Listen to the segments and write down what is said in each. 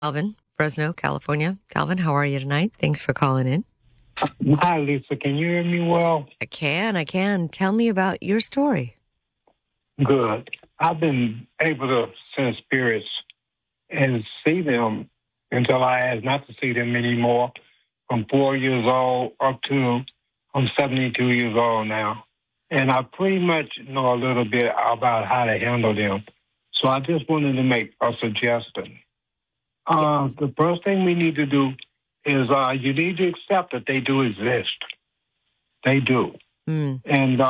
Calvin, Fresno, California. Calvin, how are you tonight? Thanks for calling in. Hi, Lisa. Can you hear me well? I can. Tell me about your story. Good. I've been able to sense spirits and see them until I asked not to see them anymore from 4 years old up to I'm 72 years old now. And I pretty much know a little bit about how to handle them. So I just wanted to make a suggestion. Yes. The first thing we need to do is you need to accept that they do exist. They do. Mm. And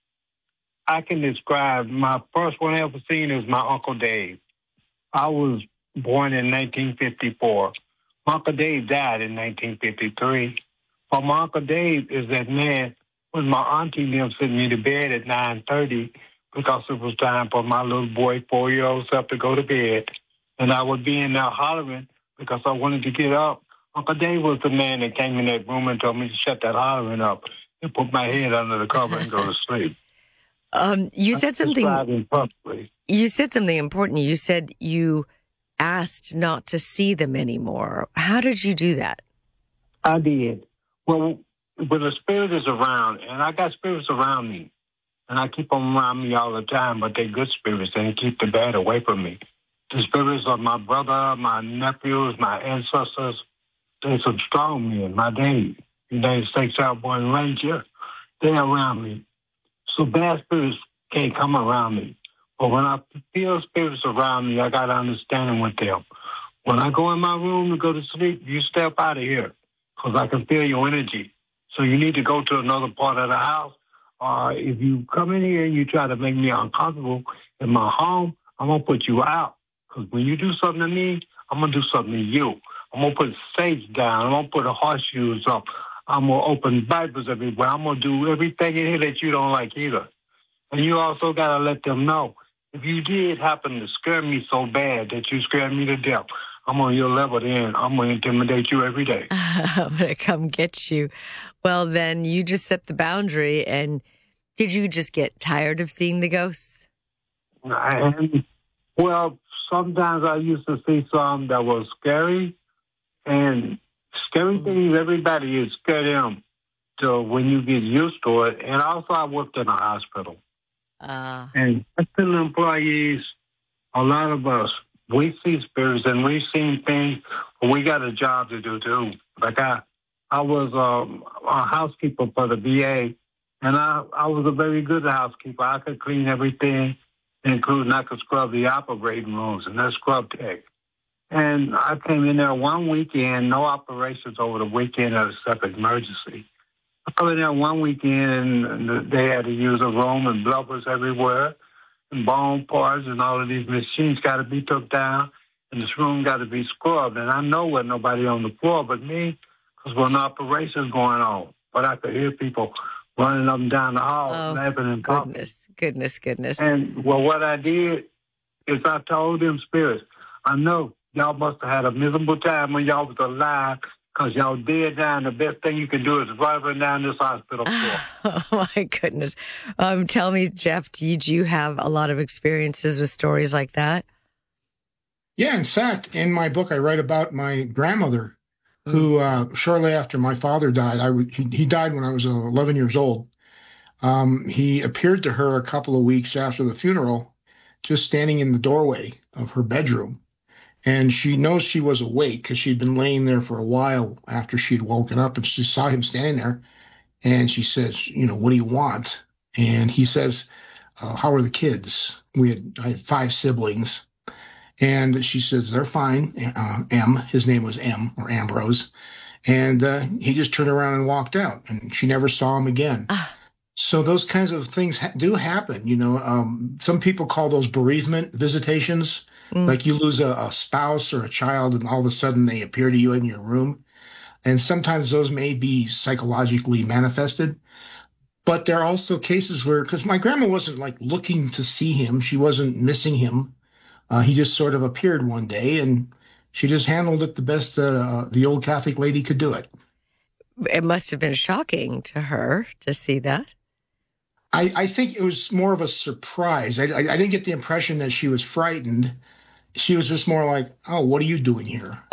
I can describe my first one I ever seen is my Uncle Dave. I was born in 1954. My Uncle Dave died in 1953. But my Uncle Dave is that man when my auntie them sent me to bed at 9:30 because it was time for my little boy, 4-year-old self, to go to bed. And I would be in there hollering because I wanted to get up. Uncle Dave was the man that came in that room and told me to shut that hollering up and put my head under the cover and go to sleep. You said something. Perfectly. You said something important. You said you asked not to see them anymore. How did you do that? I did. Well, when the spirit is around, and I got spirits around me, and I keep them around me all the time, but they're good spirits, and they keep the bad away from me. The spirits of my brother, my nephews, my ancestors, they're some strong men. My dad, United States Airborne Ranger, they're around me. So bad spirits can't come around me. But when I feel spirits around me, I got to understanding with them. When I go in my room to go to sleep, you step out of here because I can feel your energy. So you need to go to another part of the house. Or if you come in here and you try to make me uncomfortable in my home, I'm going to put you out. Because when you do something to me, I'm going to do something to you. I'm going to put safes down. I'm going to put the horseshoes up. I'm going to open Bibles everywhere. I'm going to do everything in here that you don't like either. And you also got to let them know, if you did happen to scare me so bad that you scared me to death, I'm on your level then. I'm going to intimidate you every day. I'm going to come get you. Well, then you just set the boundary. And did you just get tired of seeing the ghosts? Well, sometimes I used to see some that was scary. And scary things, everybody is scared them to when you get used to it. And also, I worked in a hospital. And hospital employees, a lot of us, we see spirits and we've seen things, but we got a job to do too. Like I was a housekeeper for the VA, and I was a very good housekeeper. I could clean everything, including I could scrub the operating rooms, and that's scrub tech. And I came in there one weekend, no operations over the weekend except emergency. I come in there one weekend, and they had to use a room and blubbers everywhere, and bone parts, and all of these machines got to be took down, and this room got to be scrubbed. And I know with nobody on the floor but me, because when the operation's going on. But I could hear people running up and down the hall, laughing and talking. Goodness. And well, what I did is I told them spirits, I know y'all must have had a miserable time when y'all was alive, because y'all dead now, and the best thing you can do is run down this hospital floor. Oh, my goodness. Tell me, Jeff, did you have a lot of experiences with stories like that? Yeah, in fact, in my book, I write about my grandmother, who shortly after my father died, he died when I was 11 years old. He appeared to her a couple of weeks after the funeral, just standing in the doorway of her bedroom. And she knows she was awake because she'd been laying there for a while after she'd woken up, and she saw him standing there. And she says, what do you want? And he says, how are the kids? I had 5 siblings. And she says, they're fine. His name was M, or Ambrose. And he just turned around and walked out, and she never saw him again. So those kinds of things do happen. Some people call those bereavement visitations. Like you lose a spouse or a child, and all of a sudden they appear to you in your room. And sometimes those may be psychologically manifested. But there are also cases where, because my grandma wasn't like looking to see him, she wasn't missing him. He just sort of appeared one day, and she just handled it the best the old Catholic lady could do it. It must have been shocking to her to see that. I think it was more of a surprise. I didn't get the impression that she was frightened. she was just more like, oh, what are you doing here?